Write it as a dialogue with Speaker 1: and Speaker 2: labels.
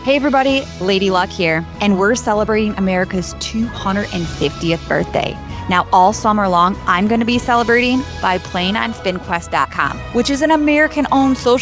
Speaker 1: Hey everybody, Lady Luck here, and we're celebrating America's 250th birthday. Now, all summer long, I'm going to be celebrating by playing on SpinQuest.com, which is an American-owned social